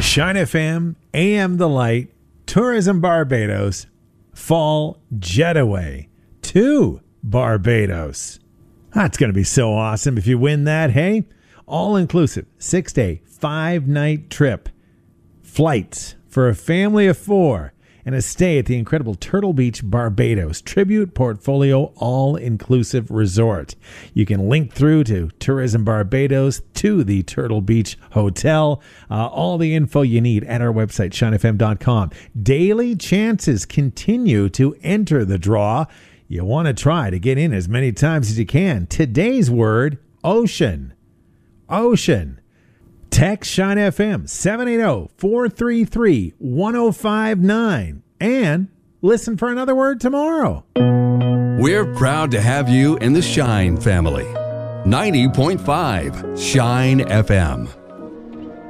Shine FM, AM The Light, Tourism Barbados, Fall Jetaway to Barbados. That's going to be so awesome if you win that, hey? All-inclusive, 6-day, 5-night trip. Flights for a family of 4 and a stay at the incredible Turtle Beach Barbados Tribute Portfolio All-Inclusive Resort. You can link through to Tourism Barbados to the Turtle Beach Hotel. All the info you need at our website, shinefm.com. Daily chances continue to enter the draw. You want to try to get in as many times as you can. Today's word, ocean. Ocean. Text Shine FM 780-433-1059 and listen for another word tomorrow. We're proud to have you in the Shine family. 90.5 Shine FM.